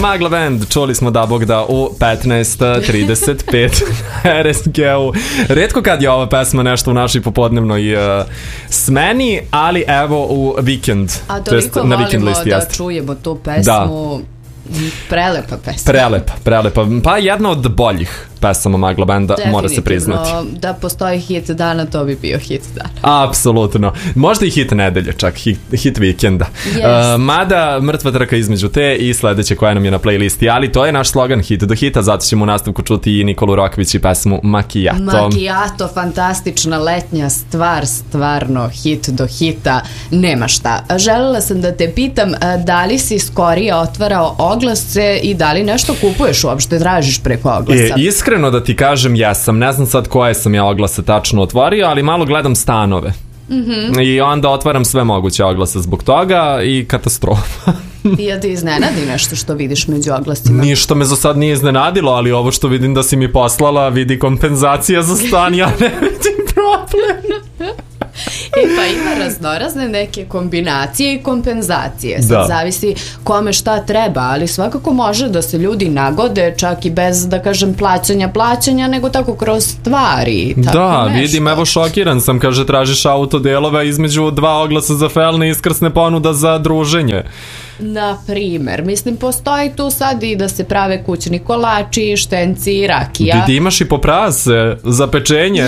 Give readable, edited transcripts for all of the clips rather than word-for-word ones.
Magla Band, čuli smo da Bog da u 15:35 RSG-u. Retko kad je ova pesma nešto u našoj popodnevnoj smeni, ali evo u vikend. A toliko volimo da čujemo tu pesmu. Prelepa pesma. Prelepa. Pa jedna od boljih pesama Magla Banda, mora se priznati. Da postoji hit dana, to bi bio hit dana. Apsolutno. Možda i hit nedelje, čak hit vikenda. Mada mrtva trka između te i sledeće koja nam je na playlisti, ali to je naš slogan hit do hita, zato ćemo u nastavku čuti i Nikolu Roković i pesmu Macchiato. Macchiato, fantastična letnja stvar, stvarno hit do hita, nema šta. Želela sam da te pitam, da li si skorije otvarao oglase i da li nešto kupuješ uopšte, tražiš preko oglasa? Iskreno da ti kažem, jesam. Ne znam sad koje sam ja oglase tačno otvorio, ali malo gledam stanove. I onda otvaram sve moguće oglase zbog toga i katastrofa. I ti iznenadi nešto što vidiš među oglasima? Ništa me za sad nije iznenadilo, ali ovo što vidim da si mi poslala, vidi kompenzacija za stan, ja ne vidim problem. Pa ima raznorazne neke kombinacije i kompenzacije. Sad zavisi kome šta treba, ali svakako može da se ljudi nagode čak i bez, da kažem, plaćanja, nego tako kroz stvari. Tako da, nešto. Vidim, evo šokiran sam, kaže tražiš autodelove između dva oglasa za felne i iskrsne ponuda za druženje. Na primer, mislim, postoji tu sad i da se prave kućni kolači, štenci, rakija. Ti imaš i poprase za pečenje,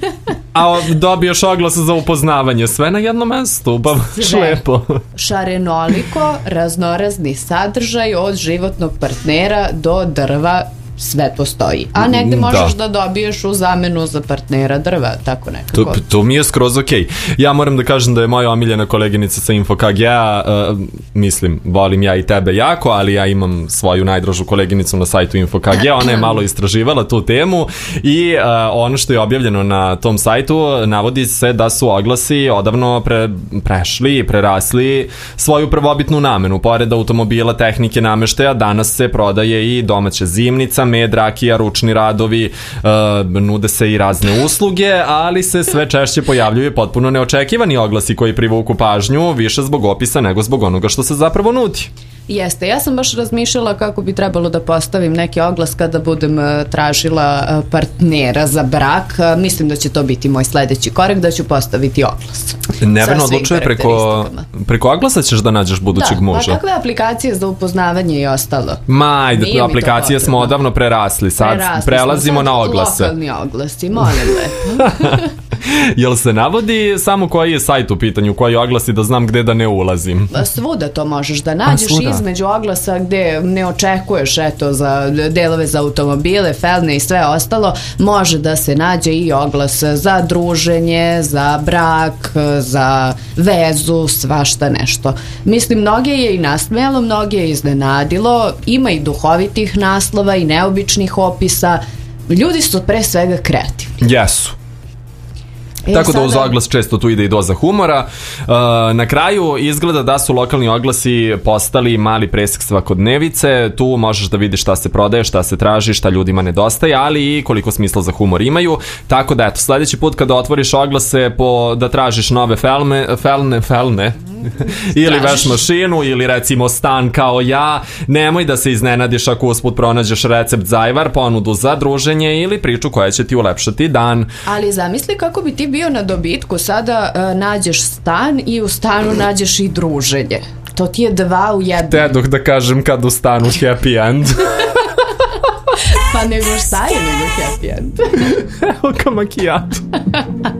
a dobiješ oglas za upoznavanje. Sve na jednom mestu, pa baš lepo. Šarenoliko, raznorazni sadržaj od životnog partnera do drva, sve postoji. A negde možeš da dobiješ u zamenu za partnera drva, tako nekako. To mi je skroz okej. Ja moram da kažem da je moja omiljena koleginica sa InfoKG-a, mislim, volim ja i tebe jako, ali ja imam svoju najdražu koleginicu na sajtu InfoKG, ona je malo istraživala tu temu i ono što je objavljeno na tom sajtu navodi se da su oglasi odavno prerasli svoju prvobitnu namenu. Pored automobila, tehnike, nameštaja, danas se prodaje i domaća zimnica, med, rakija, ručni radovi, nude se i razne usluge, ali se sve češće pojavljuju potpuno neočekivani oglasi koji privuku pažnju više zbog opisa nego zbog onoga što se zapravo nudi. Jeste, ja sam baš razmišljala kako bi trebalo da postavim neki oglas kada budem tražila partnera za brak. Mislim da će to biti moj sledeći korak, da ću postaviti oglas. Neverno odlučuje preko oglasa ćeš da nađeš budućeg muža. Pa kakve aplikacije za upoznavanje i ostalo? Ajde, aplikacije smo odavno prerasli, sad prelazimo na oglase. Lokalni oglasi, molim lepo. Jel se navodi samo koji je sajt u pitanju, koji oglasi, da znam gde da ne ulazim? Svuda to možeš da nađeš, između oglasa gde ne očekuješ za delove za automobile, felne i sve ostalo, može da se nađe i oglas za druženje, za brak, za vezu, svašta nešto. Mislim, mnoge je i nasmejalo, mnoge je iznenadilo, ima i duhovitih naslova i neobičnih opisa. Ljudi su pre svega kreativni. Jesu. Tako da uz oglas često tu ide i doza humora. Na kraju izgleda da su lokalni oglasi postali mali presek svakodnevice. Tu možeš da vidiš šta se prodaje, šta se traži, šta ljudima nedostaje, ali i koliko smisla za humor imaju. Tako da eto, sledeći put kada otvoriš oglase da tražiš nove felne ili veš mašinu ili recimo stan kao ja, nemoj da se iznenadiš ako usput pronađeš recept za ajvar, ponudu za druženje ili priču koja će ti ulepšati dan. Ali zamisli kako bi ti bio na dobitku, sada nađeš stan i u stanu nađeš i druženje. To ti je 2 u 1. Tedoh da kažem kad u stanu happy end. Pa nego šta je nego happy end? Evo ka macchiato.